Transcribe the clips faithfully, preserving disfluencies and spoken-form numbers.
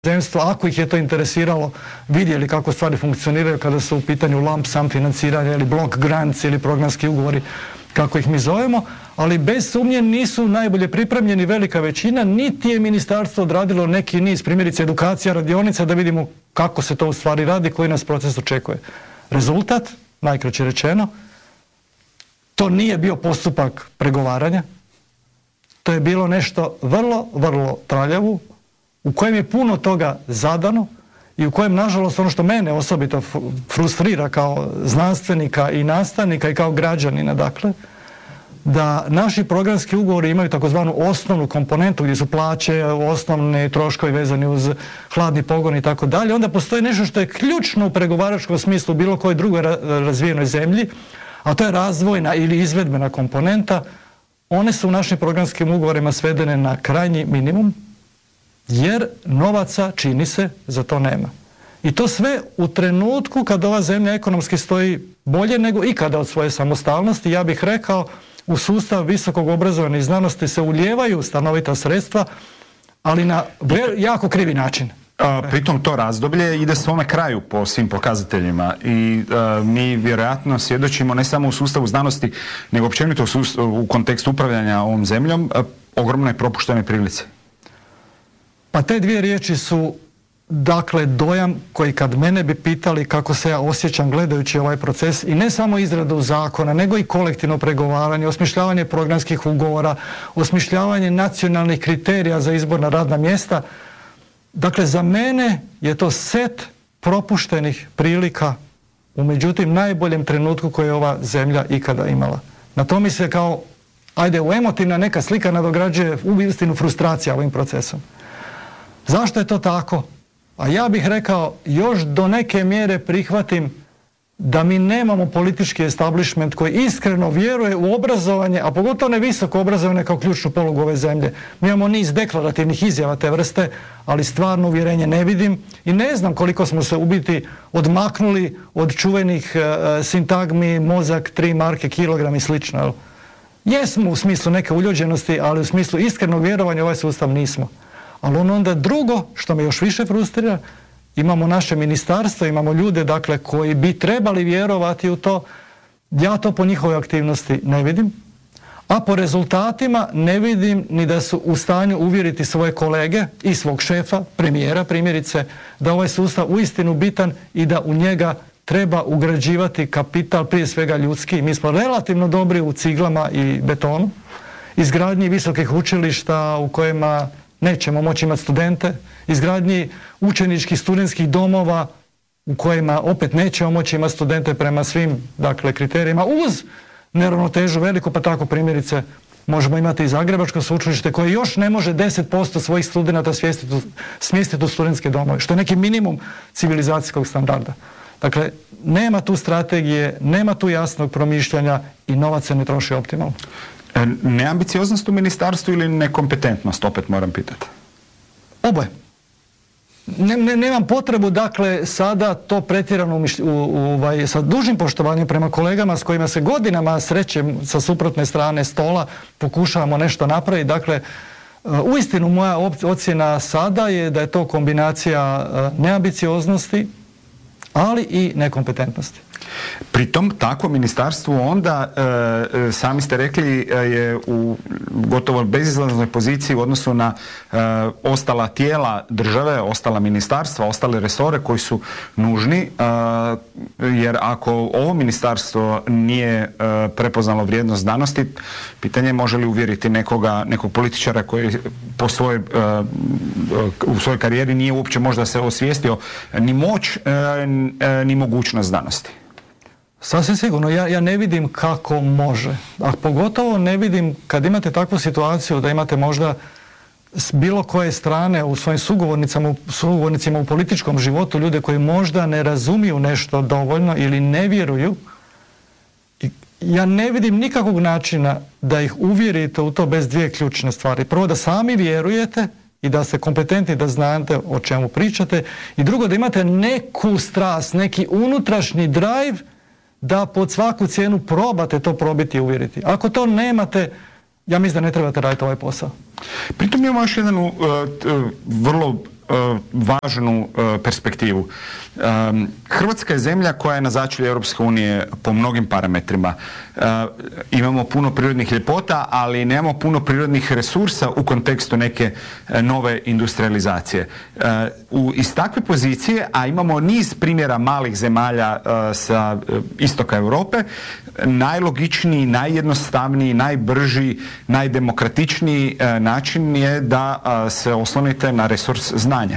inozemstvo, ako ih je to interesiralo, vidjeli kako stvari funkcioniraju kada su u pitanju lump sum financiranja ili block grants ili programski ugovori, kako ih mi zovemo, ali bez sumnje nisu najbolje pripremljeni velika većina, niti je ministarstvo odradilo neki niz, primjerice edukacija, radionica, da vidimo kako se to u stvari radi, koji nas proces očekuje. Rezultat, najkraće rečeno, to nije bio postupak pregovaranja, to je bilo nešto vrlo, vrlo traljavo, u kojem je puno toga zadano i u kojem, nažalost, ono što mene osobito frustrira kao znanstvenika i nastavnika i kao građanina, dakle, da naši programski ugovori imaju takozvanu osnovnu komponentu gdje su plaće, osnovni troškovi vezani uz hladni pogon i tako dalje. Onda postoji nešto što je ključno u pregovaračkom smislu bilo kojoj drugoj razvijenoj zemlji, a to je razvojna ili izvedbena komponenta. One su u našim programskim ugovorima svedene na krajnji minimum, jer novaca, čini se, za to nema. I to sve u trenutku kad ova zemlja ekonomski stoji bolje nego ikada od svoje samostalnosti. Ja bih rekao, u sustav visokog obrazovanja i znanosti se ulijevaju stanovita sredstva, ali na jako krivi način. A, pritom to razdoblje ide svome kraju po svim pokazateljima i a, mi vjerojatno svjedočimo ne samo u sustavu znanosti, nego općenito u, sustavu, u kontekstu upravljanja ovom zemljom, a, ogromne propuštene prilice. Pa te dvije riječi su, dakle, dojam koji kad mene bi pitali kako se ja osjećam gledajući ovaj proces i ne samo izradu zakona, nego i kolektivno pregovaranje, osmišljavanje programskih ugovora, osmišljavanje nacionalnih kriterija za izbor na radna mjesta. Dakle, za mene je to set propuštenih prilika u međutim najboljem trenutku koje je ova zemlja ikada imala. Na to mi se kao, ajde, u emotivna neka slika nadograđuje uistinu frustracija ovim procesom. Zašto je to tako? A ja bih rekao, još do neke mjere prihvatim da mi nemamo politički establishment koji iskreno vjeruje u obrazovanje, a pogotovo ne visoko obrazovanje kao ključnu polugu ove zemlje. Mi imamo niz deklarativnih izjava te vrste, ali stvarno uvjerenje ne vidim i ne znam koliko smo se u biti odmaknuli od čuvenih uh, sintagmi mozak, tri marke, kilogram i slično. Jesmo u smislu neke uljuđenosti, ali u smislu iskrenog vjerovanja u ovaj sustav nismo. Ali ono onda drugo, što me još više frustrira, imamo naše ministarstvo, imamo ljude, dakle, koji bi trebali vjerovati u to. Ja to po njihovoj aktivnosti ne vidim, a po rezultatima ne vidim ni da su u stanju uvjeriti svoje kolege i svog šefa, premijera primjerice, da ovaj sustav uistinu bitan i da u njega treba ugrađivati kapital, prije svega ljudski. Mi smo relativno dobri u ciglama i betonu, izgradnji visokih učilišta u kojima nećemo moći imati studente, izgradnji učeničkih studentskih domova u kojima opet nećemo moći imati studente prema svim, dakle, kriterijima, uz neravnotežu veliku, pa tako primjerice možemo imati i Zagrebačko sveučilište koje još ne može deset posto svojih studenata smjestiti u studentske domove, što je neki minimum civilizacijskog standarda. Dakle, nema tu strategije, nema tu jasnog promišljanja i novac se ne troši optimalno. Neambicioznost u ministarstvu ili nekompetentnost, opet moram pitati? Oboje. Ne, ne, nemam potrebu, dakle, sada to pretjerano u, u, ovaj, sa dužim poštovanjem prema kolegama s kojima se godinama srećem sa suprotne strane stola pokušavamo nešto napraviti. Dakle, uistinu moja ocjena sada je da je to kombinacija neambicioznosti, ali i nekompetentnosti. Pritom, takvo ministarstvo onda, e, sami ste rekli, je u gotovo bezizlaznoj poziciji u odnosu na e, ostala tijela države, ostala ministarstva, ostale resore koji su nužni, e, jer ako ovo ministarstvo nije e, prepoznalo vrijednost znanosti, pitanje je može li uvjeriti nekoga, nekog političara koji po svojoj, e, u svojoj karijeri nije uopće možda se osvijestio ni moć, e, ni mogućnost znanosti. Sasvim sigurno, ja, ja ne vidim kako može, a pogotovo ne vidim kad imate takvu situaciju da imate možda s bilo koje strane u svojim sugovornicama, sugovornicima u političkom životu ljude koji možda ne razumiju nešto dovoljno ili ne vjeruju. I ja ne vidim nikakvog načina da ih uvjerite u to bez dvije ključne stvari. Prvo, da sami vjerujete i da ste kompetentni, da znate o čemu pričate, i drugo, da imate neku strast, neki unutrašnji drive da pod svaku cijenu probate to probiti i uvjeriti. Ako to nemate, ja mislim da ne trebate raditi ovaj posao. Pritom imamo još jedan uh, vrlo važnu perspektivu. Hrvatska je zemlja koja je na začelju Europske unije po mnogim parametrima. Imamo puno prirodnih ljepota, ali nemamo puno prirodnih resursa u kontekstu neke nove industrializacije. U, iz takve pozicije, a imamo niz primjera malih zemalja sa istoka Europe, najlogičniji, najjednostavniji, najbrži, najdemokratičniji način je da se oslonite na resurs znanja.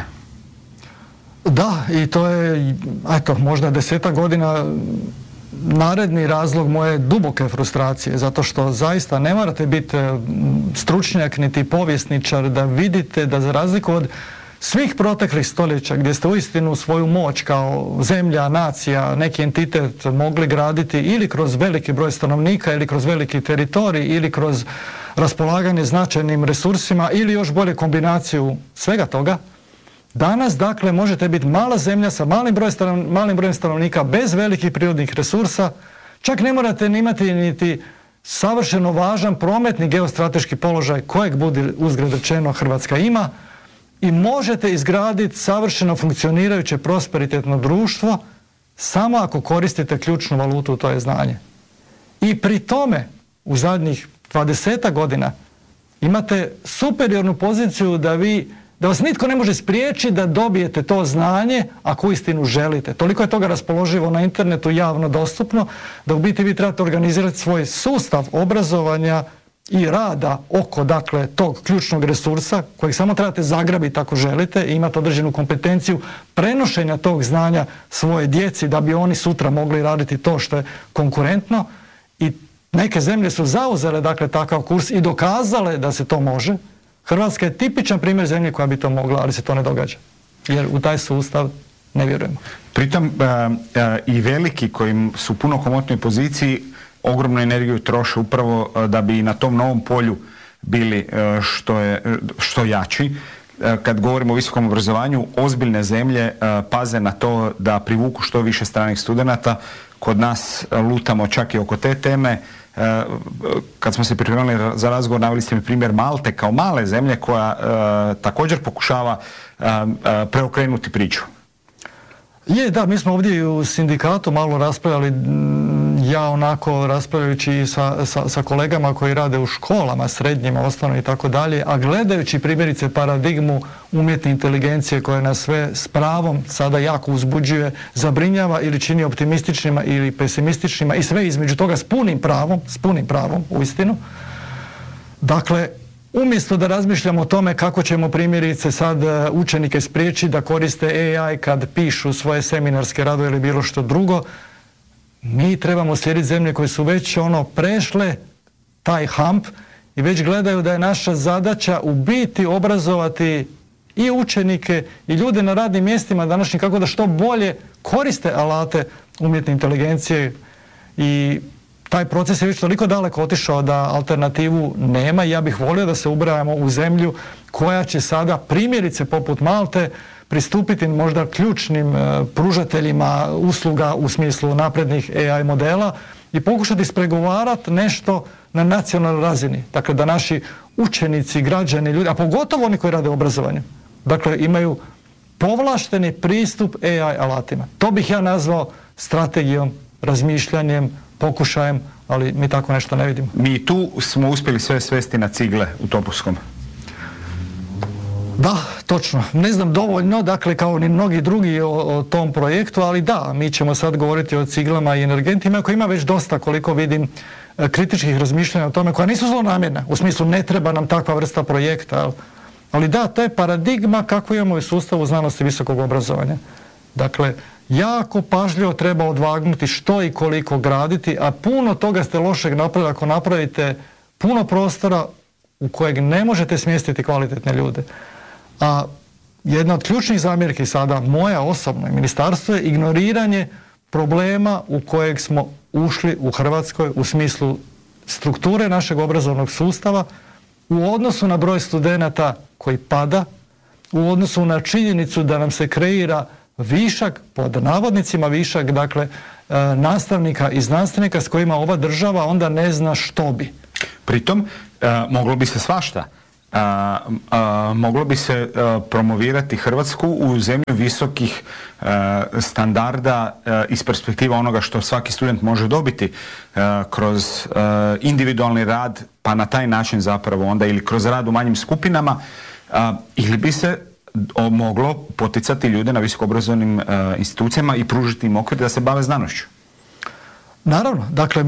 Da, i to je, eto, možda desetak godina naredni razlog moje duboke frustracije, zato što zaista ne morate biti stručnjak niti povjesničar da vidite da za razliku od svih proteklih stoljeća gdje ste uistinu svoju moć kao zemlja, nacija, neki entitet mogli graditi ili kroz veliki broj stanovnika ili kroz veliki teritorij ili kroz raspolaganje značajnim resursima ili još bolje kombinaciju svega toga, danas, dakle, možete biti mala zemlja sa malim, broj stanov, malim brojem stanovnika bez velikih prirodnih resursa, čak ne morate ni imati niti savršeno važan prometni geostrateški položaj kojeg, budi uzgred rečeno, Hrvatska ima, i možete izgraditi savršeno funkcionirajuće prosperitetno društvo samo ako koristite ključnu valutu, to je znanje. I pri tome, u zadnjih dvadesetak godina, imate superiornu poziciju da vi da vas nitko ne može spriječiti da dobijete to znanje ako uistinu želite. Toliko je toga raspoloživo na internetu, javno dostupno, da u biti vi trebate organizirati svoj sustav obrazovanja i rada oko, dakle, tog ključnog resursa kojeg samo trebate zagrabiti ako želite i imate određenu kompetenciju prenošenja tog znanja svoje djeci da bi oni sutra mogli raditi to što je konkurentno. I neke zemlje su zauzele, dakle, takav kurs i dokazale da se to može. Hrvatska je tipičan primjer zemlje koja bi to mogla, ali se to ne događa. Jer u taj sustav ne vjerujemo. Pritom a, a, i veliki koji su u puno komotnoj poziciji ogromnu energiju troše upravo a, da bi na tom novom polju bili a, što, je, što jači. A, kad govorimo o visokom obrazovanju, ozbiljne zemlje a, paze na to da privuku što više stranih studenata. Kod nas a, lutamo čak i oko te teme. Kad smo se pripremali za razgovor, naveli ste mi primjer Malte kao male zemlje koja uh, također pokušava uh, uh, preokrenuti priču. Je, da, mi smo ovdje u sindikatu malo raspravljali, ja onako raspravljajući sa, sa, sa kolegama koji rade u školama, srednjima, osnovno i tako dalje, a gledajući primjerice paradigmu umjetne inteligencije koja nas sve s pravom sada jako uzbuđuje, zabrinjava ili čini optimističnima ili pesimističnima i sve između toga s punim pravom, s punim pravom, uistinu. Dakle, umjesto da razmišljamo o tome kako ćemo primjerice sad učenike spriječiti da koriste A I kad pišu svoje seminarske radove ili bilo što drugo, mi trebamo slijediti zemlje koje su već ono prešle taj hump i već gledaju da je naša zadaća u biti obrazovati i učenike i ljude na radnim mjestima današnjih kako da što bolje koriste alate umjetne inteligencije. I taj proces je već toliko daleko otišao da alternativu nema i ja bih volio da se ubrajamo u zemlju koja će sada primjerice poput Malte pristupiti možda ključnim e, pružateljima usluga u smislu naprednih A I modela i pokušati ispregovarati nešto na nacionalnoj razini. Dakle, da naši učenici, građani, ljudi, a pogotovo oni koji rade u obrazovanju, dakle, imaju povlašteni pristup A I alatima. To bih ja nazvao strategijom, razmišljanjem, pokušajem, ali mi tako nešto ne vidimo. Mi tu smo uspjeli sve svesti na cigle u Topuskom. Da, točno. Ne znam dovoljno, dakle, kao ni mnogi drugi o, o tom projektu, ali da, mi ćemo sad govoriti o ciglama i energentima, koji ima već dosta, koliko vidim, kritičkih razmišljanja o tome, koja nisu zlonamjerna. U smislu, ne treba nam takva vrsta projekta. Ali da, to je paradigma kako imamo u sustavu znanosti i visokog obrazovanja. Dakle, jako pažljivo treba odvagnuti što i koliko graditi, a puno toga ste lošeg napravili ako napravite puno prostora u kojeg ne možete smjestiti kvalitetne ljude. A jedna od ključnih zamjerki sada, moja osobna i ministarstvo, je ignoriranje problema u kojeg smo ušli u Hrvatskoj u smislu strukture našeg obrazovnog sustava u odnosu na broj studenata koji pada, u odnosu na činjenicu da nam se kreira višak, pod navodnicima višak, dakle, e, nastavnika i znanstvenika s kojima ova država onda ne zna što bi. Pritom, e, moglo bi se svašta. A, a, moglo bi se a, promovirati Hrvatsku u zemlju visokih a, standarda a, iz perspektiva onoga što svaki student može dobiti a, kroz a, individualni rad, pa na taj način zapravo onda ili kroz rad u manjim skupinama, a, ili bi se o, moglo poticati ljude na visokoobrazovnim a, institucijama i pružiti im okvir da se bave znanošću. Naravno, dakle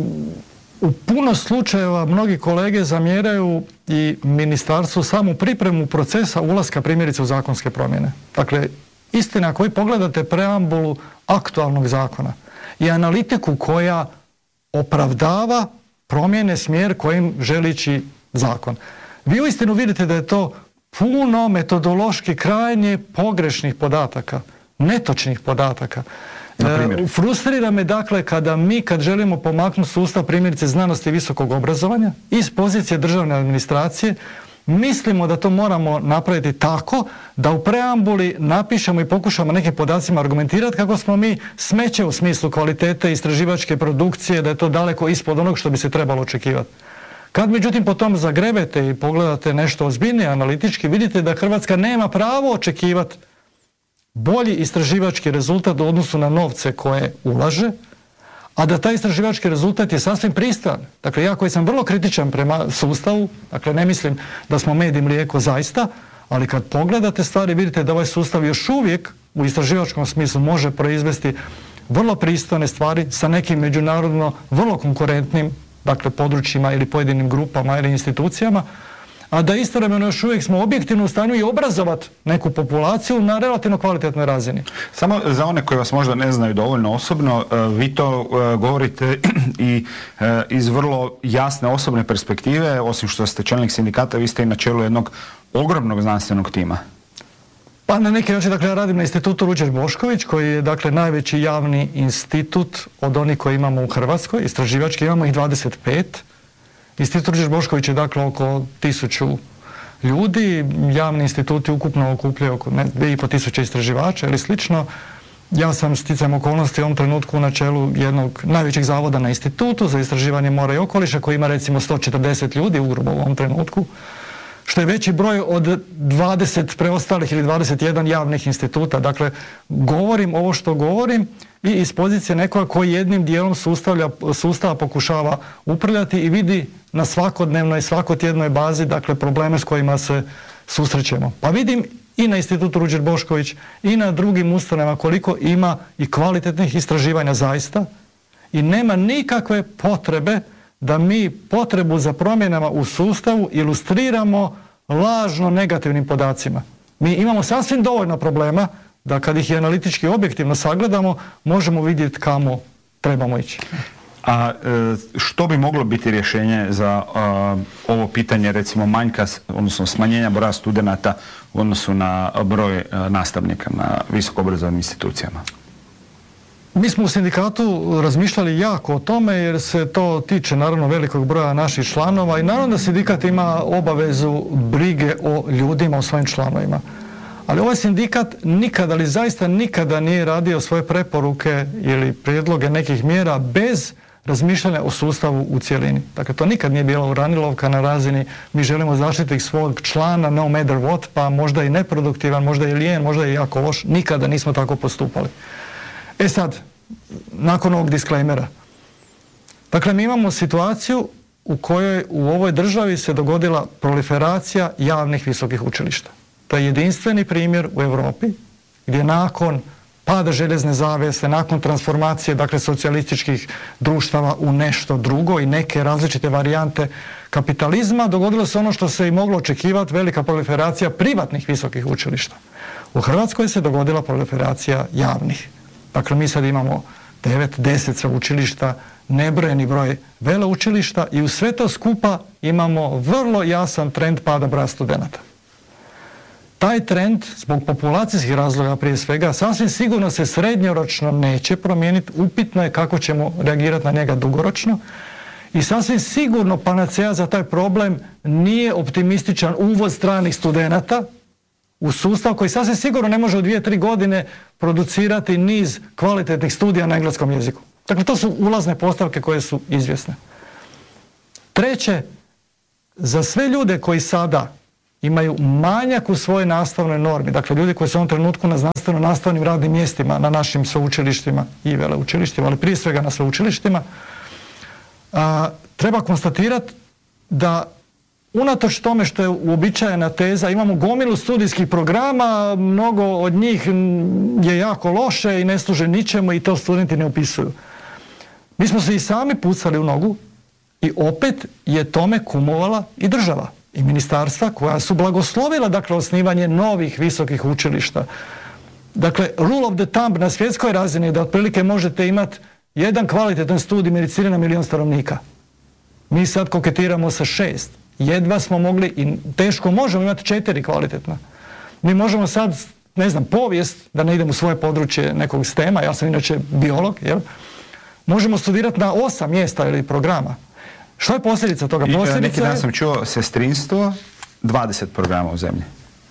u puno slučajeva mnogi kolege zamjeraju i ministarstvu samu pripremu procesa ulaska primjerice u zakonske promjene. Dakle, istina, ako vi pogledate preambulu aktualnog zakona i analitiku koja opravdava promjene smjer kojim želi ići zakon, vi uistinu vidite da je to puno metodološki krajnje pogrešnih podataka, netočnih podataka. E, frustrira me dakle kada mi kad želimo pomaknuti sustav primjerice znanosti i visokog obrazovanja iz pozicije državne administracije mislimo da to moramo napraviti tako da u preambuli napišemo i pokušamo nekim podacima argumentirati kako smo mi smeće u smislu kvalitete istraživačke produkcije, da je to daleko ispod onog što bi se trebalo očekivati. Kad međutim po tom zagrebete i pogledate nešto ozbiljnije analitički, vidite da Hrvatska nema pravo očekivati bolji istraživački rezultat u odnosu na novce koje ulaže, a da taj istraživački rezultat je sasvim pristojan. Dakle, ja koji sam vrlo kritičan prema sustavu, dakle ne mislim da smo med i mlijeko zaista, ali kad pogledate stvari vidite da ovaj sustav još uvijek u istraživačkom smislu može proizvesti vrlo pristojne stvari sa nekim međunarodno vrlo konkurentnim, dakle područjima ili pojedinim grupama ili institucijama, a da istovremeno još uvijek smo objektivno u stanju i obrazovati neku populaciju na relativno kvalitetnoj razini. Samo za one koji vas možda ne znaju dovoljno osobno, vi to govorite i iz vrlo jasne osobne perspektive, osim što ste čelnik sindikata, vi ste i na čelu jednog ogromnog znanstvenog tima. Pa na neki način, dakle, ja radim na institutu Ruđer Bošković, koji je, dakle, najveći javni institut od onih koji imamo u Hrvatskoj, istraživački, imamo ih dvadeset pet. Institut Ruđer Bošković je dakle oko tisuću ljudi, javni instituti ukupno okupljaju oko dvije i pol tisuće istraživača ili slično. Ja sam sticajem okolnosti u ovom trenutku na čelu jednog najvećeg zavoda na institutu za istraživanje mora i okoliša koji ima recimo sto četrdeset ljudi ugrubo u ovom trenutku, što je veći broj od dvadeset preostalih ili dvadeset jedan javnih instituta. Dakle, govorim ovo što govorim i iz pozicije nekoga koji jednim dijelom sustava pokušava upravljati i vidi na svakodnevnoj i svakotjednoj bazi, dakle, probleme s kojima se susrećemo. Pa vidim i na institutu Ruđer Bošković i na drugim ustanovama koliko ima i kvalitetnih istraživanja zaista i nema nikakve potrebe da mi potrebu za promjenama u sustavu ilustriramo lažno negativnim podacima. Mi imamo sasvim dovoljno problema da kad ih i analitički objektivno sagledamo, možemo vidjeti kamo trebamo ići. A što bi moglo biti rješenje za a, ovo pitanje, recimo manjka, odnosno smanjenja broja studenata u odnosu na broj a, nastavnika na visokoobrazovnim institucijama? Mi smo u sindikatu razmišljali jako o tome jer se to tiče naravno velikog broja naših članova i naravno da sindikat ima obavezu brige o ljudima, o svojim članovima. Ali ovaj sindikat nikada, ali zaista nikada nije radio svoje preporuke ili prijedloge nekih mjera bez razmišljanja o sustavu u cjelini. Dakle, to nikad nije bila uranilovka na razini mi želimo zaštititi svog člana no matter what, pa možda i neproduktivan, možda i lijen, možda i jako loš. Nikada nismo tako postupali. E sad, nakon ovog disklejmera. Dakle, mi imamo situaciju u kojoj u ovoj državi se dogodila proliferacija javnih visokih učilišta. To je jedinstveni primjer u Europi gdje nakon pada željezne zavjese, nakon transformacije, dakle, socijalističkih društava u nešto drugo i neke različite varijante kapitalizma, dogodilo se ono što se i moglo očekivati, velika proliferacija privatnih visokih učilišta. U Hrvatskoj se dogodila proliferacija javnih. Dakle, mi sad imamo devet, deset sveučilišta, nebrojeni broj veleučilišta i u sve to skupa imamo vrlo jasan trend pada broja studenata. Taj trend, zbog populacijskih razloga prije svega, sasvim sigurno se srednjoročno neće promijeniti, upitno je kako ćemo reagirati na njega dugoročno i sasvim sigurno panaceja za taj problem nije optimističan uvoz stranih studenata u sustav koji sasvim sigurno ne može u dvije, tri godine producirati niz kvalitetnih studija na engleskom jeziku. Dakle, to su ulazne postavke koje su izvjesne. Treće, za sve ljude koji sada imaju manjak u svojoj nastavnoj normi, dakle ljudi koji su u ovom trenutku na znanstveno-nastavnim radnim mjestima na našim sveučilištima i veleučilištima, ali prije svega na sveučilištima, a, treba konstatirati da unatoč tome što je uobičajena teza, imamo gomilu studijskih programa, mnogo od njih je jako loše i ne služe ničemu i to studenti ne upisuju. Mi smo se i sami pucali u nogu i opet je tome kumovala i država i ministarstva koja su blagoslovila dakle osnivanje novih visokih učilišta. Dakle, rule of the thumb na svjetskoj razini je da otprilike možete imati jedan kvalitetan studij medicine na milijun stanovnika. Mi sad koketiramo sa šest. Jedva smo mogli i teško možemo imati četiri kvalitetna. Mi možemo sad, ne znam, povijest, da ne idem u svoje područje nekog stema, ja sam inače biolog, jel? Možemo studirati na osam mjesta ili programa. Što je posljedica toga? Posljedica I neki dan sam čuo sestrinstvo, dvadeset programa u zemlji.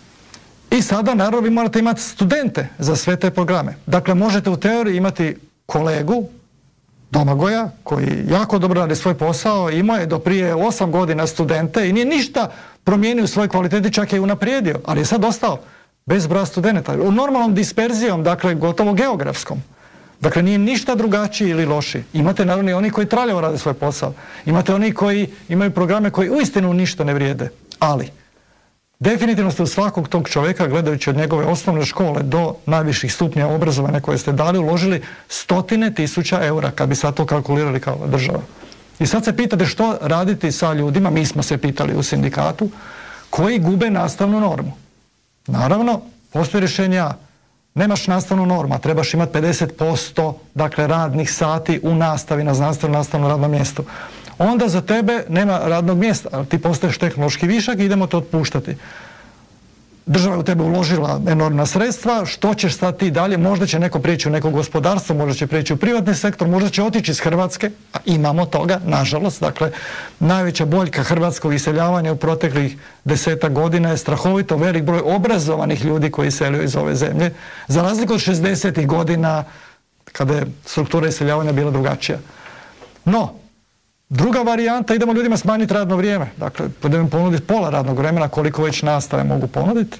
I sada naravno vi morate imati studente za sve te programe. Dakle, možete u teoriji imati kolegu, Domagoja, koji jako dobro radi svoj posao, imao je do prije osam godina studente i nije ništa promijenio u svojoj kvaliteti, čak je i unaprijedio, ali je sad ostao bez broja studenta. U normalnom disperzijom, dakle gotovo geografskom. Dakle, nije ništa drugačiji ili loši. Imate naravno i oni koji traljavo rade svoj posao. Imate oni koji imaju programe koji uistinu ništa ne vrijede. Ali, definitivno ste u svakog tog čovjeka, gledajući od njegove osnovne škole do najviših stupnja obrazovanja koje ste dali, uložili stotine tisuća eura, kad bi sad to kalkulirali kao država. I sad se pitate što raditi sa ljudima, mi smo se pitali u sindikatu, koji gube nastavnu normu. Naravno, postoji rješenje A. Nemaš nastavnu normu, a trebaš imati pedeset posto dakle, radnih sati u nastavi na znanstveno nastavnom radnom mjestu. Onda za tebe nema radnog mjesta, ali ti postaješ tehnološki višak i idemo te otpuštati. Država je u tebe uložila enormna sredstva, što ćeš sad ti dalje? Možda će neko prijeći u neko gospodarstvo, možda će prijeći u privatni sektor, možda će otići iz Hrvatske, a imamo toga, nažalost. Dakle, najveća boljka hrvatskog iseljavanja u proteklih desetak godina je strahovito velik broj obrazovanih ljudi koji iseljuju iz ove zemlje, za razliku od šezdesetih godina kada je struktura iseljavanja bila drugačija. No, druga varijanta, idemo ljudima smanjiti radno vrijeme. Dakle, idemo ponuditi pola radnog vremena koliko već nastave mogu ponuditi.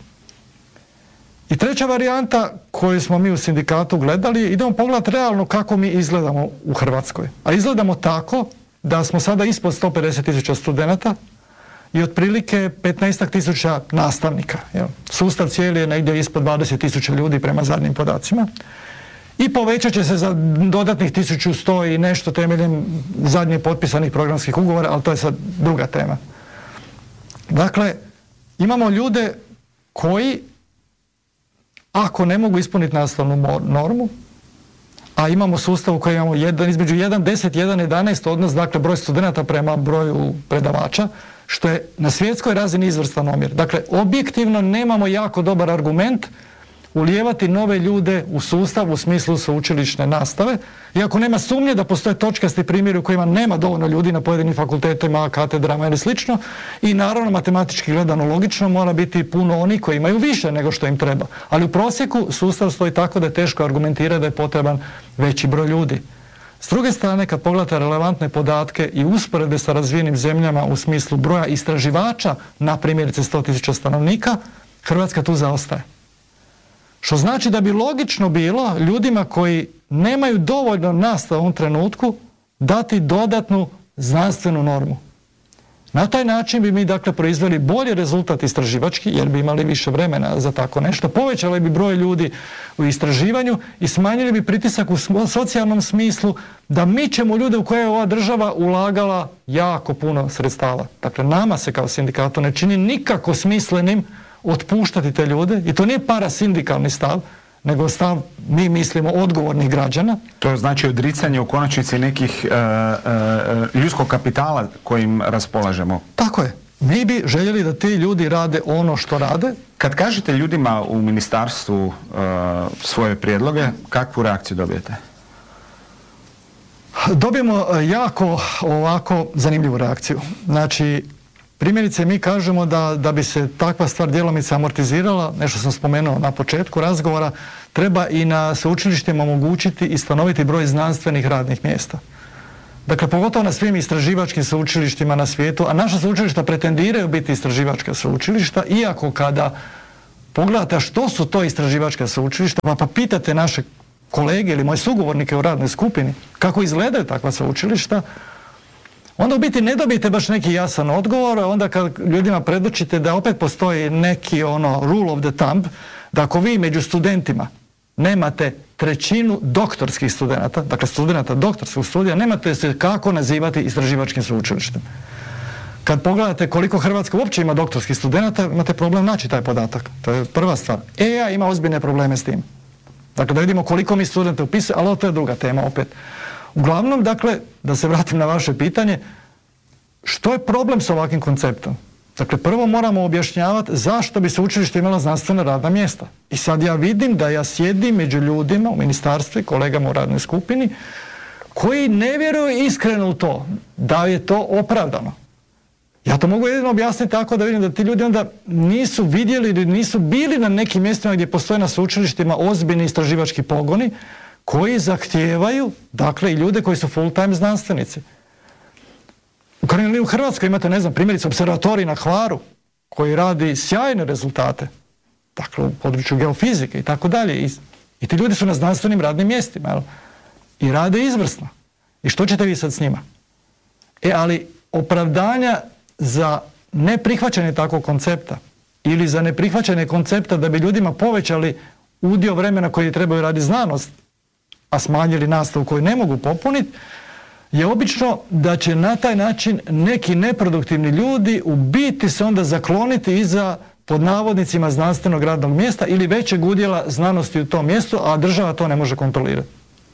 I treća varijanta koju smo mi u sindikatu gledali, idemo pogledati realno kako mi izgledamo u Hrvatskoj. A izgledamo tako da smo sada ispod sto pedeset tisuća studenata i otprilike petnaest tisuća nastavnika. Jel? Sustav cijeli je negdje ispod dvadeset tisuća ljudi prema zadnjim podacima. I povećat će se za dodatnih tisuću sto i nešto temeljem zadnje potpisanih programskih ugovora, ali to je sad druga tema. Dakle, imamo ljude koji, ako ne mogu ispuniti nastavnu normu, a imamo sustav u kojem imamo jedan, između jedan deset i jedan jedanaest odnos, dakle broj studenata prema broju predavača, što je na svjetskoj razini izvrstan omjer. Dakle, objektivno nemamo jako dobar argument ulijevati nove ljude u sustav u smislu sveučilišne nastave, iako nema sumnje da postoje točkasti primjeri u kojima nema dovoljno ljudi na pojedinim fakultetima, katedrama ili slično, i naravno matematički gledano logično mora biti puno oni koji imaju više nego što im treba. Ali u prosjeku sustav stoji tako da je teško argumentirati da je potreban veći broj ljudi. S druge strane, kad pogledate relevantne podatke i usporedbe sa razvijenim zemljama u smislu broja istraživača na primjerice sto tisuća stanovnika, Hrvatska tu zaostaje. Što znači da bi logično bilo ljudima koji nemaju dovoljno nastave u ovom trenutku dati dodatnu znanstvenu normu. Na taj način bi mi dakle proizveli bolji rezultat istraživački, jer bi imali više vremena za tako nešto, povećali bi broj ljudi u istraživanju i smanjili bi pritisak u socijalnom smislu da mi ćemo ljude u koje je ova država ulagala jako puno sredstava. Dakle, nama se kao sindikatu ne čini nikako smislenim otpuštati te ljude, i to nije parasindikalni stav, nego stav, mi mislimo, odgovornih građana. To znači odricanje u konačnici nekih uh, uh, ljudskog kapitala kojim raspolažemo. Tako je. Mi bi željeli da ti ljudi rade ono što rade. Kad kažete ljudima u ministarstvu uh, svoje prijedloge, kakvu reakciju dobijete? Dobijemo jako ovako zanimljivu reakciju. Znači, primjerice, mi kažemo da, da bi se takva stvar djelomice amortizirala, nešto sam spomenuo na početku razgovora, treba i na sveučilištima omogućiti i stanoviti broj znanstvenih radnih mjesta. Dakle, pogotovo na svim istraživačkim sveučilištima na svijetu, a naša sveučilišta pretendiraju biti istraživačka sveučilišta, iako kada pogledate što su to istraživačka sveučilišta, pa, pa pitate naše kolege ili moje sugovornike u radnoj skupini kako izgledaju takva sveučilišta, onda u biti ne dobijete baš neki jasan odgovor, a onda kad ljudima predočite da opet postoji neki ono rule of the thumb, da ako vi među studentima nemate trećinu doktorskih studenata, dakle studenata doktorskog studija, nemate se kako nazivati istraživačkim sveučilištem. Kad pogledate koliko Hrvatska uopće ima doktorskih studenata, imate problem naći taj podatak. To je prva stvar. E A ima ozbiljne probleme s tim. Dakle, da vidimo koliko mi studente upisuje, ali to je druga tema opet. Uglavnom, dakle, da se vratim na vaše pitanje, što je problem s ovakvim konceptom? Dakle, prvo moramo objašnjavati zašto bi sveučilište imalo znanstvena radna mjesta. I sad ja vidim da ja sjedim među ljudima u ministarstvu i kolegama u radnoj skupini koji ne vjeruju iskreno u to da je to opravdano. Ja to mogu jedino objasniti tako da vidim da ti ljudi onda nisu vidjeli ili nisu bili na nekim mjestima gdje postoje na sveučilištima ozbiljni istraživački pogoni koji zahtijevaju, dakle, i ljude koji su full-time znanstvenici. U Hrvatskoj imate, ne znam, primjerice observatorij na Hvaru koji radi sjajne rezultate, dakle, u području geofizike i tako dalje. I ti ljudi su na znanstvenim radnim mjestima, jel? I rade izvrsno. I što ćete vi sad s njima? E, ali opravdanja za neprihvaćanje takvog koncepta ili za neprihvaćanje koncepta da bi ljudima povećali udio vremena koji trebaju raditi znanost, a smanjili nastavu koju ne mogu popuniti, je obično da će na taj način neki neproduktivni ljudi u biti se onda zakloniti iza, pod navodnicima, znanstvenog radnog mjesta ili većeg udjela znanosti u tom mjestu, a država to ne može kontrolirati.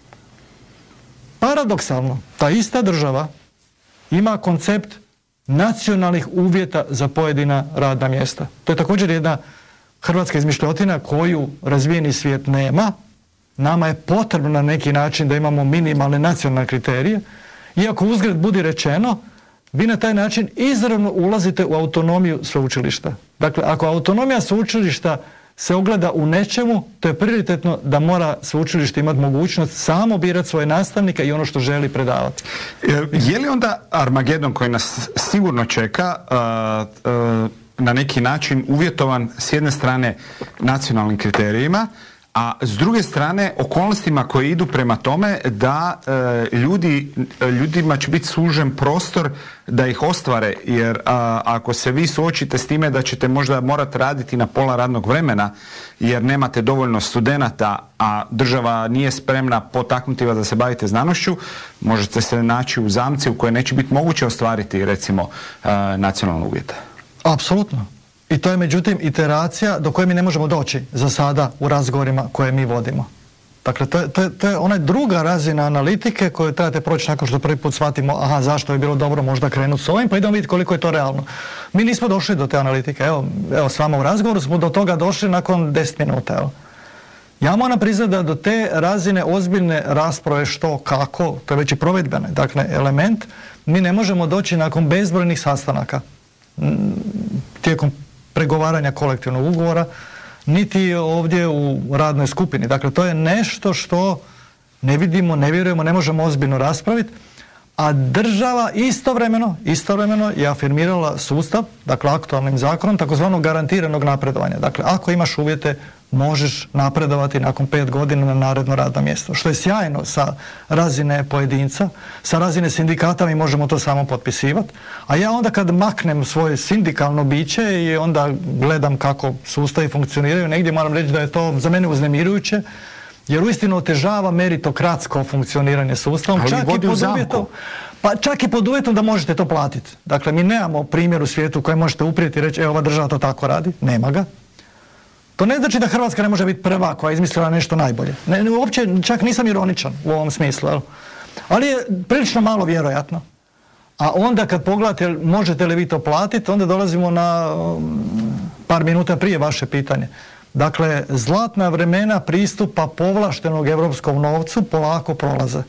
Paradoksalno, ta ista država ima koncept nacionalnih uvjeta za pojedina radna mjesta. To je također jedna hrvatska izmišljotina koju razvijeni svijet nema. Nama je potrebno na neki način da imamo minimalne nacionalne kriterije, iako uzgred budi rečeno, vi na taj način izravno ulazite u autonomiju sveučilišta. Dakle, ako autonomija sveučilišta se ogleda u nečemu, to je prioritetno da mora sveučilište imati mogućnost samo birati svoje nastavnike i ono što želi predavati. Je li onda Armagedon koji nas sigurno čeka uh, uh, na neki način uvjetovan s jedne strane nacionalnim kriterijima, a s druge strane okolnostima koje idu prema tome da e, ljudi, ljudima će biti sužen prostor da ih ostvare, jer a, ako se vi suočite s time da ćete možda morati raditi na pola radnog vremena jer nemate dovoljno studenata, a država nije spremna potaknuti vas da se bavite znanošću, možete se naći u zamci u kojoj neće biti moguće ostvariti recimo a, nacionalne uvjete. Apsolutno. I to je međutim iteracija do koje mi ne možemo doći za sada u razgovorima koje mi vodimo. Dakle, to je, to je, to je ona druga razina analitike koju trebate proći nakon što prvi put shvatimo, aha, zašto je bilo dobro možda krenuti s ovim, pa idemo vidjeti koliko je to realno. Mi nismo došli do te analitike, evo, evo s vama u razgovoru smo do toga došli nakon deset minuta. Evo. Ja moram priznati da do te razine ozbiljne rasprave što, kako, to je već i provedbene, dakle, element, mi ne možemo doći nakon bezbrojnih sastanaka tijekom pregovaranja kolektivnog ugovora, niti ovdje u radnoj skupini. Dakle, to je nešto što ne vidimo, ne vjerujemo, ne možemo ozbiljno raspraviti, a država istovremeno, istovremeno je afirmirala sustav, dakle aktualnim zakonom, takozvanog garantiranog napredovanja. Dakle, ako imaš uvjete, možeš napredovati nakon pet godina na naredno radno mjesto. Što je sjajno sa razine pojedinca, sa razine sindikata mi možemo to samo potpisivati, a ja onda kad maknem svoje sindikalno biće i onda gledam kako sustavi funkcioniraju, negdje moram reći da je to za mene uznemirujuće, jer uistinu otežava meritokratsko funkcioniranje sustavom, čak i pod uvjetom, pa čak i pod uvjetom da možete to platiti. Dakle, mi nemamo primjer u svijetu koji možete uprijeti i reći, evo ova država to tako radi, nema ga. To ne znači da Hrvatska ne može biti prva koja je izmislila nešto najbolje. Ne, ne, uopće čak nisam ironičan u ovom smislu, jel? Ali je prilično malo vjerojatno. A onda kad pogledate možete li vi to platiti, onda dolazimo na par minuta prije vaše pitanje. Dakle, zlatna vremena pristupa povlaštenog europskom novcu polako prolaze.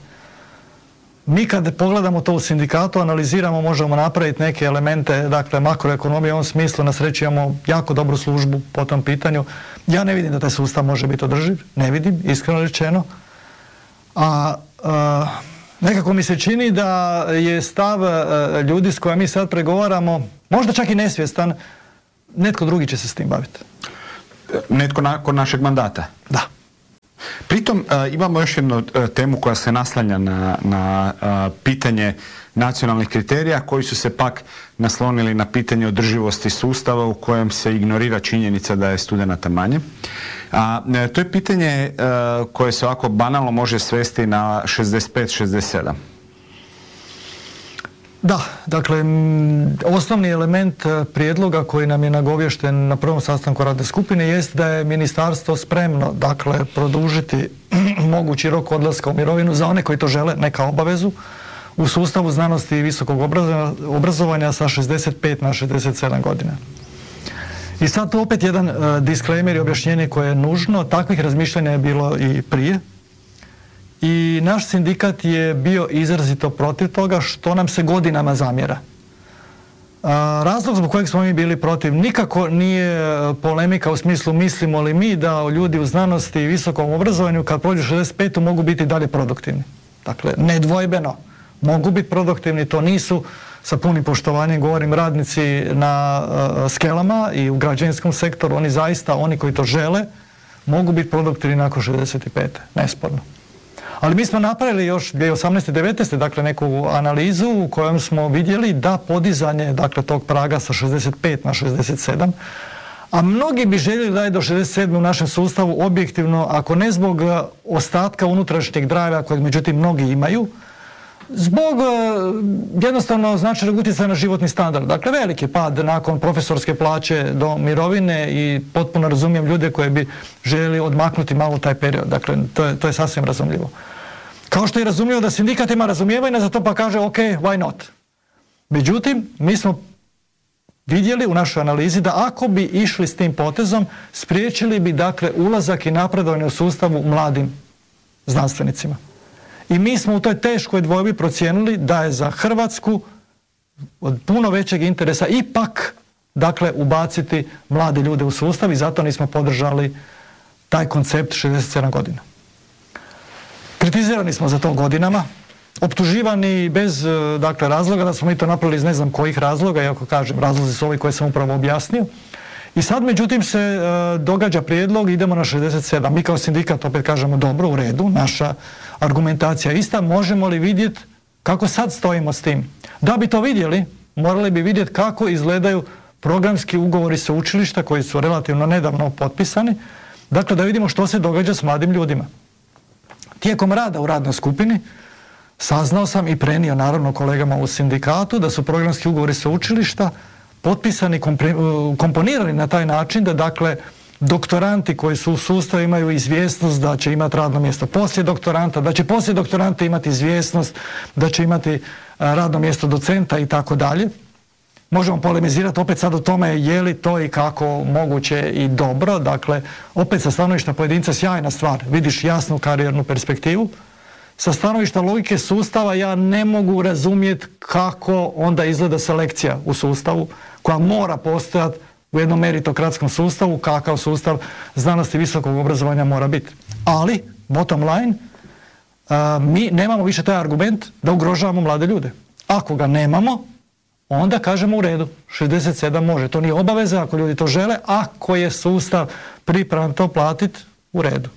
Mi kad pogledamo to u sindikatu, analiziramo, možemo napraviti neke elemente, dakle makroekonomije u ovom smislu, na sreći imamo jako dobru službu po tom pitanju. Ja ne vidim da taj sustav može biti održiv, ne vidim, iskreno rečeno. A, a Nekako mi se čini da je stav ljudi s kojima mi sad pregovaramo, možda čak i nesvjestan, netko drugi će se s tim baviti. Netko nakon našeg mandata? Da. Pritom imamo još jednu temu koja se naslanja na, na pitanje nacionalnih kriterija koji su se pak naslonili na pitanje održivosti sustava u kojem se ignorira činjenica da je studenata manje. A to je pitanje koje se ovako banalno može svesti na šezdeset pet šezdeset sedam. Da, dakle, osnovni element prijedloga koji nam je nagovješten na prvom sastanku radne skupine jest da je ministarstvo spremno, dakle, produžiti mogući rok odlaska u mirovinu za one koji to žele, ne kao obavezu, u sustavu znanosti i visokog obrazovanja sa šezdeset pet na šezdeset sedam godina. I sad tu opet jedan uh, disclaimer i objašnjenje koje je nužno. Takvih razmišljanja je bilo i prije. I naš sindikat je bio izrazito protiv toga što nam se godinama zamjera. Uh, razlog zbog kojeg smo mi bili protiv nikako nije polemika u smislu mislimo li mi da ljudi u znanosti i visokom obrazovanju kad prođu šezdeset pet mogu biti dalje produktivni. Dakle, nedvojbeno mogu biti produktivni, to nisu, sa punim poštovanjem govorim, radnici na uh, skelama i u građevinskom sektoru, oni zaista, oni koji to žele, mogu biti produktivni nakon šezdeset pet. Nesporno. Ali mi smo napravili još dvije tisuće osamnaeste. devetnaeste. dakle neku analizu u kojoj smo vidjeli da podizanje, dakle, tog praga sa šezdeset pet na šezdeset sedam, a mnogi bi željeli da je do šezdeset sedam u našem sustavu objektivno, ako ne zbog ostatka unutrašnjeg drajva kojeg međutim mnogi imaju, zbog jednostavno značajnog utjecaja na životni standard. Dakle, veliki pad nakon profesorske plaće do mirovine i potpuno razumijem ljude koji bi željeli odmaknuti malo taj period. Dakle, to je, to je sasvim razumljivo. Kao što je razumljivo da sindikat ima razumijevanja za to pa kaže ok, why not? Međutim, mi smo vidjeli u našoj analizi da ako bi išli s tim potezom, spriječili bi, dakle, ulazak i napredovanje u sustavu mladim znanstvenicima. I mi smo u toj teškoj dvojbi procijenili da je za Hrvatsku od puno većeg interesa ipak, dakle, ubaciti mlade ljude u sustav i zato nismo podržali taj koncept šezdeset sedam godina. Kritizirani smo za to godinama, optuživani bez, dakle, razloga da smo mi to napravili iz ne znam kojih razloga, iako kažem, razlozi su ovi koje sam upravo objasnio. I sad, međutim, se e, događa prijedlog, idemo na šezdeset sedam. Mi kao sindikat opet kažemo dobro, u redu, naša argumentacija ista, možemo li vidjeti kako sad stojimo s tim? Da bi to vidjeli, morali bi vidjeti kako izgledaju programski ugovori sveučilišta koji su relativno nedavno potpisani, dakle da vidimo što se događa s mladim ljudima. Tijekom rada u radnoj skupini saznao sam i prenio naravno kolegama u sindikatu da su programski ugovori sveučilišta potpisani, komponirani na taj način da, dakle, doktoranti koji su u sustavu imaju izvjesnost da će imati radno mjesto poslije doktoranta, da će poslije doktoranta imati izvjesnost da će imati radno mjesto docenta i tako dalje. Možemo polemizirati opet sad o tome je li to i kako moguće i dobro. Dakle, opet sa stanovišta pojedinca sjajna stvar. Vidiš jasnu karijernu perspektivu. Sa stanovišta logike sustava ja ne mogu razumjeti kako onda izgleda selekcija u sustavu koja mora postojati u jednom meritokratskom sustavu, kakav sustav znanosti i visokog obrazovanja mora biti. Ali, bottom line, uh, mi nemamo više taj argument da ugrožavamo mlade ljude. Ako ga nemamo, onda kažemo u redu, šezdeset sedam može. To nije obaveza ako ljudi to žele, ako je sustav pripravan to platiti, u redu.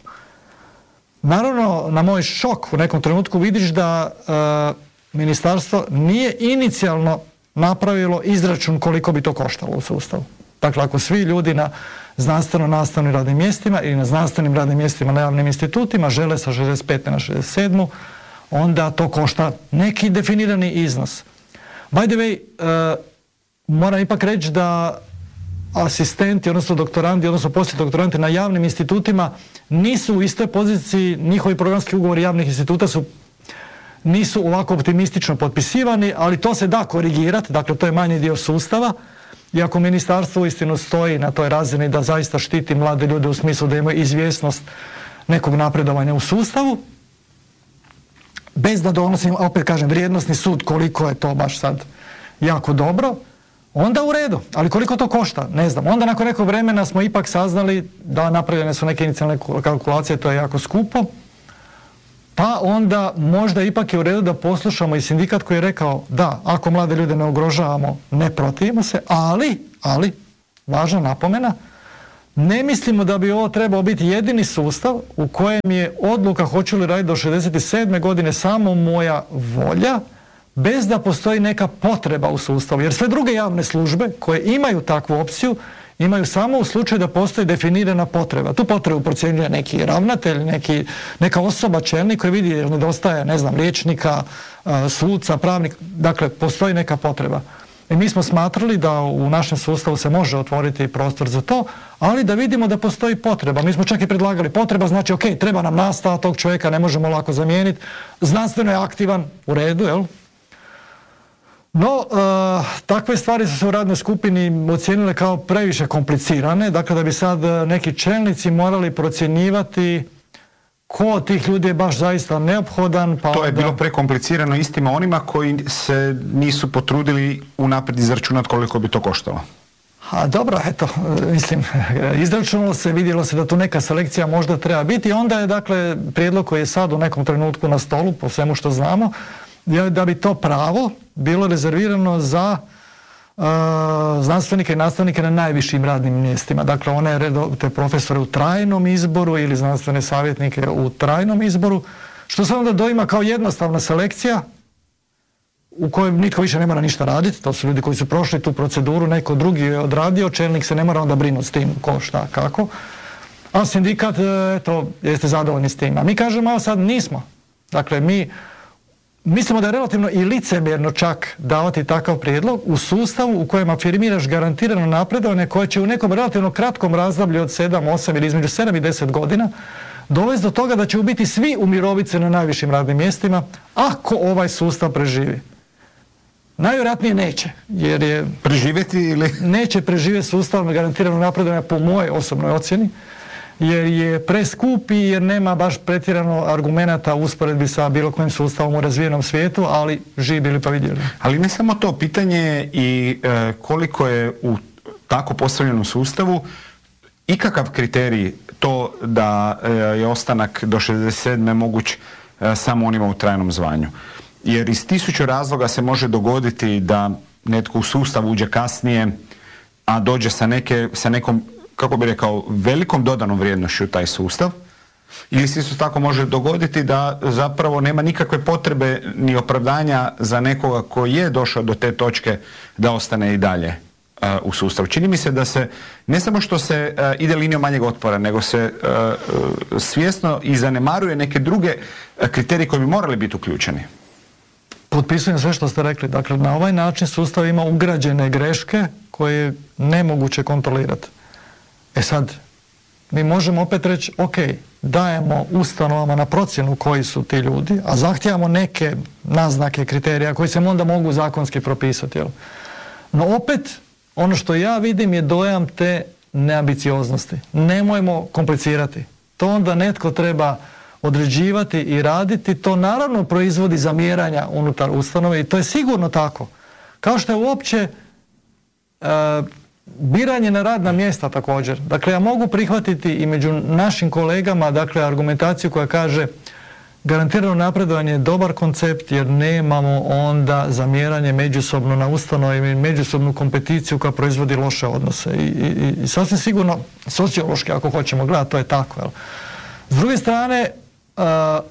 Naravno, na moj šok u nekom trenutku vidiš da uh, ministarstvo nije inicijalno napravilo izračun koliko bi to koštalo u sustavu. Dakle, ako svi ljudi na znanstveno-nastavnim radnim mjestima ili na znanstvenim radnim mjestima na javnim institutima žele sa šezdeset pet na šezdeset sedam, onda to košta neki definirani iznos. By the way, uh, moram ipak reći da asistenti, odnosno doktorandi, odnosno poslijedoktoranti na javnim institutima nisu u istoj poziciji, njihovi programski ugovori javnih instituta su nisu ovako optimistično potpisivani, ali to se da korigirati, dakle to je manji dio sustava. I ako ministarstvo uistinu stoji na toj razini da zaista štiti mlade ljude u smislu da imaju izvjesnost nekog napredovanja u sustavu, bez da donosim, opet kažem, vrijednosni sud koliko je to baš sad jako dobro, onda u redu. Ali koliko to košta? Ne znam. Onda nakon nekog vremena smo ipak saznali da napravljene su neke inicijalne kalkulacije, to je jako skupo. pa onda možda ipak je u redu da poslušamo i sindikat koji je rekao da, ako mlade ljude ne ugrožavamo, ne protivimo se, ali, ali, važna napomena, ne mislimo da bi ovo trebao biti jedini sustav u kojem je odluka hoću li raditi do šezdeset sedme godine samo moja volja, bez da postoji neka potreba u sustavu. Jer sve druge javne službe koje imaju takvu opciju, imaju samo u slučaju da postoji definirana potreba. Tu potrebu procjenjuje neki ravnatelj, neki, neka osoba, čelnik koji vidi jer nedostaje, ne znam, liječnika, suca, pravnik, dakle postoji neka potreba. I mi smo smatrali da u našem sustavu se može otvoriti prostor za to, ali da vidimo da postoji potreba. Mi smo čak i predlagali potreba, znači ok, treba nam nastava, tog čovjeka ne možemo lako zamijeniti, znanstveno je aktivan, u redu, jel? No, e, takve stvari su se u radnoj skupini ocijenile kao previše komplicirane, dakle da bi sad neki čelnici morali procjenjivati ko od tih ljudi je baš zaista neophodan. Pa to je da... bilo prekomplicirano istima onima koji se nisu potrudili unaprijed izračunati koliko bi to koštalo. A dobro, eto, mislim, izračunalo se, vidjelo se da tu neka selekcija možda treba biti i onda je dakle prijedlog koji je sad u nekom trenutku na stolu, po svemu što znamo, da bi to pravo bilo rezervirano za uh, znanstvenike i nastavnike na najvišim radnim mjestima. Dakle, one redovite profesore u trajnom izboru ili znanstvene savjetnike u trajnom izboru, što se onda doima kao jednostavna selekcija u kojoj nitko više ne mora ništa raditi. To su ljudi koji su prošli tu proceduru, neko drugi je odradio, čelnik se ne mora onda brinuti s tim ko, šta, kako. A sindikat, eto, jeste zadovoljni s tim. A mi kažemo, evo sad nismo. Dakle, mi mislimo da je relativno i licemjerno čak davati takav prijedlog u sustavu u kojem afirmiraš garantirano napredovanje koje će u nekom relativno kratkom razdoblju od sedam, osam ili između sedam i deset godina dovesti do toga da će u biti svi umiroviti se na najvišim radnim mjestima ako ovaj sustav preživi. Najvjerojatnije neće, jer je... Preživjeti ili... Neće preživjeti sustav garantiranog napredovanja po mojoj osobnoj ocjeni, jer je preskup i jer nema baš pretjerano argumenata u usporedbi sa bilo kojim sustavom u razvijenom svijetu, ali živi bili pa vidjeli. Ali ne samo to, pitanje je i e, koliko je u tako postavljenom sustavu ikakav kriterij to da e, je ostanak do šezdeset sedme moguć e, samo onima u trajnom zvanju. Jer iz tisuću razloga se može dogoditi da netko u sustav uđe kasnije, a dođe sa, neke, sa nekom, kako bi rekao, velikom dodanom vrijednošću taj sustav. Ili se isto tako može dogoditi da zapravo nema nikakve potrebe ni opravdanja za nekoga koji je došao do te točke da ostane i dalje uh, u sustavu. Čini mi se da se, ne samo što se uh, ide linijom manjeg otpora, nego se uh, uh, svjesno i zanemaruje neke druge uh, kriterije koji bi morali biti uključeni. Potpisujem sve što ste rekli. Dakle, na ovaj način sustav ima ugrađene greške koje je nemoguće kontrolirati. E sad, mi možemo opet reći, ok, dajemo ustanovama na procjenu koji su ti ljudi, a zahtijevamo neke naznake, kriterija koji se onda mogu zakonski propisati. Jel? No opet, ono što ja vidim je dojam te neambicioznosti. Nemojmo komplicirati. To onda netko treba određivati i raditi. To naravno proizvodi zamjeranja unutar ustanove i to je sigurno tako. Kao što je uopće e, biranje na radna mjesta također. Dakle, ja mogu prihvatiti i među našim kolegama, dakle, argumentaciju koja kaže garantirano napredovanje je dobar koncept jer nemamo onda zamjeranje međusobno na ustanovi i međusobnu kompeticiju koja proizvodi loše odnose. I, i, i sasvim sigurno sociološki, ako hoćemo gledati, to je tako. Jel? S druge strane, uh,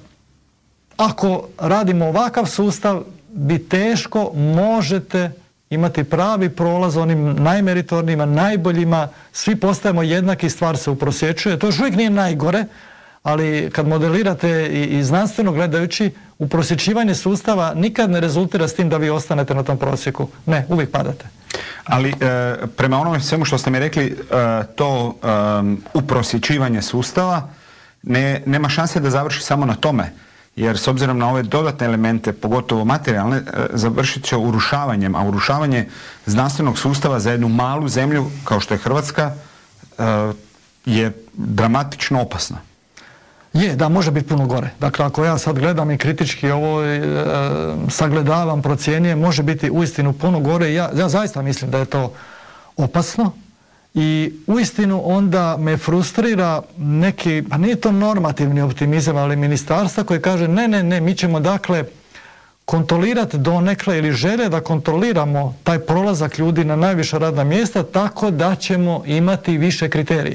ako radimo ovakav sustav, bi teško možete imati pravi prolaz onim najmeritornijima, najboljima, svi postajemo jednaki, stvar se uprosječuje. To još uvijek nije najgore, ali kad modelirate i, i znanstveno gledajući, uprosječivanje sustava nikad ne rezultira s tim da vi ostanete na tom prosjeku. Ne, uvijek padate. Ali e, prema onome svemu što ste mi rekli, e, to e, uprosječivanje sustava ne, nema šanse da završi samo na tome. Jer s obzirom na ove dodatne elemente, pogotovo materijalne, e, završit će urušavanjem, a urušavanje znanstvenog sustava za jednu malu zemlju kao što je Hrvatska e, je dramatično opasna. Je, da, može biti puno gore. Dakle, ako ja sad gledam i kritički ovo e, sagledavam, procjenjujem, može biti uistinu puno gore. Ja, ja zaista mislim da je to opasno I uistinu onda me frustrira neki, pa nije to normativni optimizam, ali ministarstva koje kaže ne, ne, ne, mi ćemo dakle kontrolirati donekle ili žele da kontroliramo taj prolazak ljudi na najviša radna mjesta tako da ćemo imati više kriterije.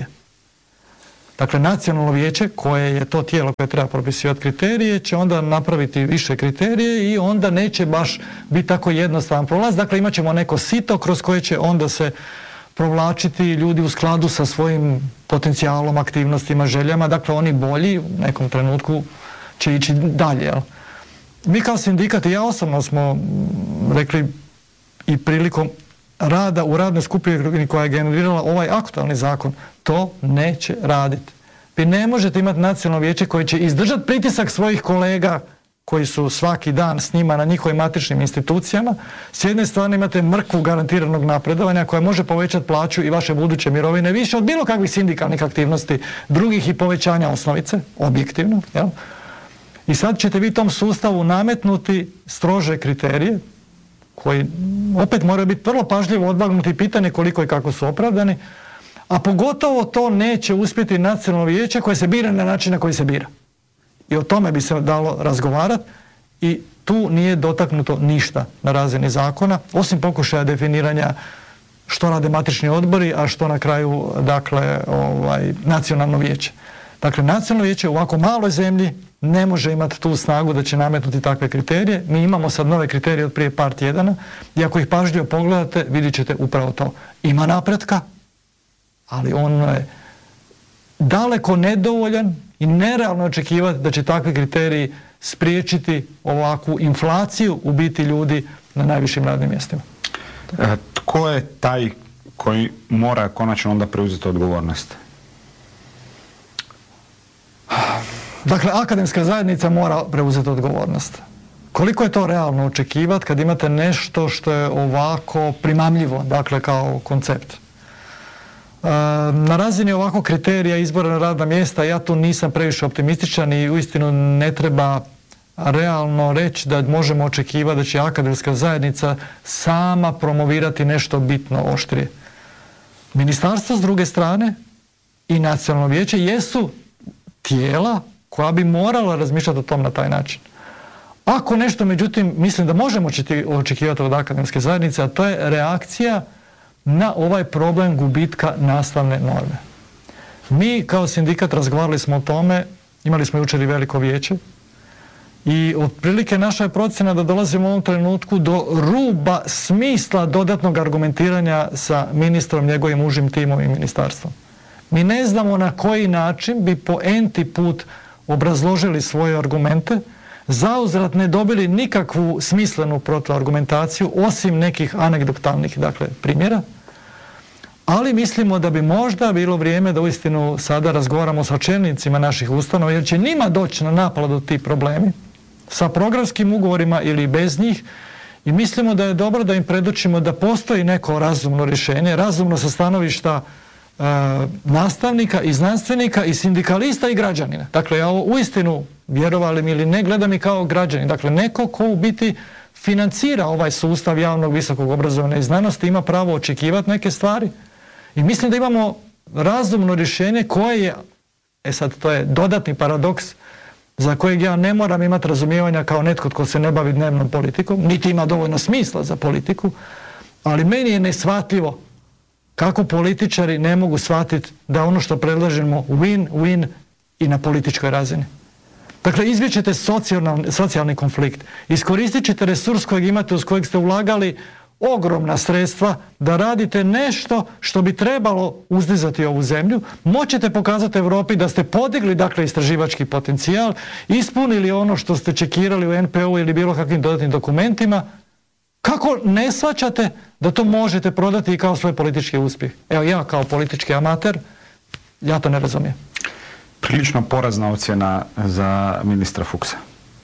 Dakle, nacionalno vijeće koje je to tijelo koje treba propisivati kriterije će onda napraviti više kriterije i onda neće baš biti tako jednostavan prolaz. Dakle, imat ćemo neko sito kroz koje će onda se provlačiti ljudi u skladu sa svojim potencijalom, aktivnostima, željama. Dakle, oni bolji u nekom trenutku će ići dalje. Jel? Mi kao sindikat i ja osobno smo rekli i prilikom rada u radnoj skupini koja je generirala ovaj aktualni zakon, to neće raditi. Vi ne možete imati nacionalno vijeće koje će izdržati pritisak svojih kolega koji su svaki dan s njima na njihovim matičnim institucijama. S jedne strane imate mrkvu garantiranog napredovanja koja može povećati plaću i vaše buduće mirovine više od bilo kakvih sindikalnih aktivnosti, drugih i povećanja osnovice, objektivno. Jel? I sad ćete vi tom sustavu nametnuti strože kriterije koji opet moraju biti vrlo pažljivo odvagnuti pitanje koliko i kako su opravdani, a pogotovo to neće uspjeti nacionalno vijeće koje se bira na način na koji se bira. I o tome bi se dalo razgovarati i tu nije dotaknuto ništa na razini zakona, osim pokušaja definiranja što rade matični odbori, a što na kraju, dakle, ovaj, nacionalno vijeće. Dakle, nacionalno vijeće u ovako maloj zemlji ne može imati tu snagu da će nametnuti takve kriterije. Mi imamo sad nove kriterije od prije par tjedana i ako ih pažljivo pogledate, vidjet ćete upravo to. Ima napretka, ali on je daleko nedovoljan i nerealno očekivati da će takvi kriteriji spriječiti ovakvu inflaciju u biti ljudi na najvišim radnim mjestima. E, tko je taj koji mora konačno onda preuzeti odgovornost? Dakle, akademska zajednica mora preuzeti odgovornost. Koliko je to realno očekivati kad imate nešto što je ovako primamljivo, dakle kao koncept? E, na razini ovako kriterija izbora na radna mjesta ja tu nisam previše optimističan i uistinu ne treba realno reći da možemo očekivati da će akademska zajednica sama promovirati nešto bitno oštrije. Ministarstvo s druge strane i nacionalno vijeće jesu tijela koja bi morala razmišljati o tom na taj način. Ako nešto, međutim, mislim da možemo očekivati od akademske zajednice, a to je reakcija na ovaj problem gubitka nastavne norme. Mi kao sindikat razgovarali smo o tome, imali smo jučer i veliko vijeće i otprilike naša je procjena da dolazimo u ovom trenutku do ruba smisla dodatnog argumentiranja sa ministrom, njegovim užim timom i ministarstvom. Mi ne znamo na koji način bi po enti put obrazložili svoje argumente, zauzvrat ne dobili nikakvu smislenu protuargumentaciju osim nekih anegdotalnih, dakle, primjera, ali mislimo da bi možda bilo vrijeme da uistinu sada razgovaramo sa čelnicima naših ustanova jer će njima doći na naplatu ti problemi sa programskim ugovorima ili bez njih i mislimo da je dobro da im predočimo da postoji neko razumno rješenje, razumno sa stanovišta e, nastavnika i znanstvenika i sindikalista i građanina. Dakle, ja ovo uistinu, vjerovali mi ili ne, gledam i kao građanin. Dakle, neko ko u biti financira ovaj sustav javnog visokog obrazovanja i znanosti ima pravo očekivati neke stvari i mislim da imamo razumno rješenje koje je, e sad to je dodatni paradoks za kojeg ja ne moram imati razumijevanja kao netko tko se ne bavi dnevnom politikom, niti ima dovoljno smisla za politiku, ali meni je neshvatljivo kako političari ne mogu shvatiti da ono što predlažemo win-win i na političkoj razini. Dakle, izbjećete socijalni, socijalni konflikt, iskoristit ćete resurs kojeg imate, uz kojeg ste ulagali ogromna sredstva da radite nešto što bi trebalo uzdizati ovu zemlju, moćete pokazati Europi da ste podigli, dakle, istraživački potencijal, ispunili ono što ste čekirali u en pe u ili bilo kakvim dodatnim dokumentima. Kako ne shvaćate da to možete prodati i kao svoj politički uspjeh? Evo, ja kao politički amater, ja to ne razumijem. Prilično porazna ocjena za ministra Fuchsa.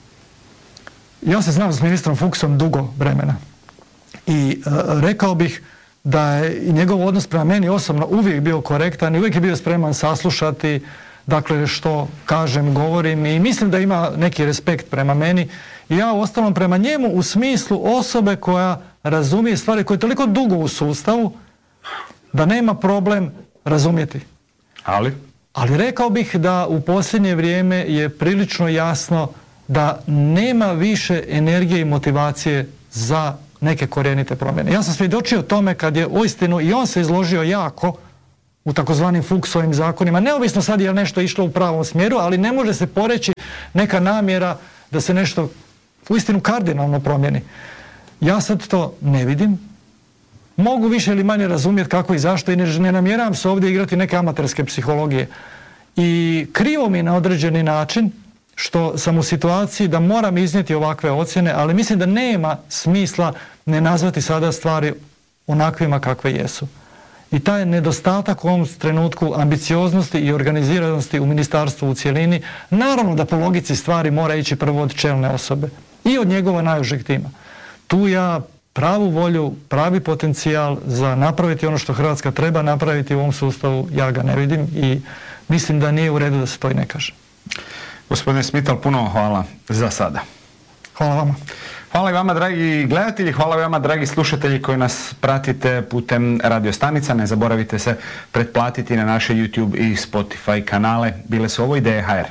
Ja se znam s ministrom Fuchsom dugo vremena. I e, rekao bih da je njegov odnos prema meni osobno uvijek bio korektan i uvijek je bio spreman saslušati, dakle, što kažem, govorim i mislim da ima neki respekt prema meni i ja uostalom prema njemu u smislu osobe koja razumije stvari, koja je toliko dugo u sustavu da nema problem razumjeti. Ali? Ali rekao bih da u posljednje vrijeme je prilično jasno da nema više energije i motivacije za neke korjenite promjene. Ja sam svjedočio tome kad je uistinu i on se izložio jako u takozvanim Fuchsovim zakonima, neovisno sad je nešto išlo u pravom smjeru, ali ne može se poreći neka namjera da se nešto uistinu kardinalno promijeni. Ja sad to ne vidim. Mogu više ili manje razumjeti kako i zašto i ne, ne namjeravam se ovdje igrati neke amaterske psihologije. I krivo mi je na određeni način što sam u situaciji da moram iznijeti ovakve ocjene, ali mislim da nema smisla ne nazvati sada stvari onakvima kakve jesu. I taj nedostatak u ovom trenutku ambicioznosti i organiziranosti u ministarstvu u cjelini, naravno da po logici stvari mora ići prvo od čelne osobe i od njegova najužeg tima. Tu ja pravu volju, pravi potencijal za napraviti ono što Hrvatska treba napraviti u ovom sustavu, ja ga ne vidim i mislim da nije u redu da se to i ne kaže. Gospodine Smital, puno hvala za sada. Hvala vama. Hvala i vama, dragi gledatelji, hvala i vama, dragi slušatelji koji nas pratite putem radio stanica. Ne zaboravite se pretplatiti na naše YouTube i Spotify kanale. Bile su ovo Ideje ha er.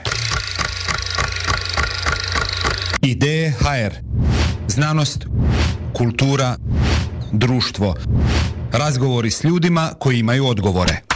Ideje ha er. Znanost, kultura, društvo. Razgovori s ljudima koji imaju odgovore.